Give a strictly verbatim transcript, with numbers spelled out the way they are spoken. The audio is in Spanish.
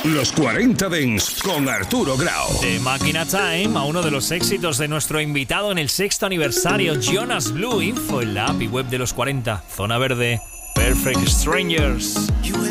Los cuarenta Dance con Arturo Grau. De Máquina Time a uno de los éxitos de nuestro invitado en el sexto aniversario, Jonas Blue. Info en la app y web de los cuarenta. Zona Verde. Perfect Strangers. You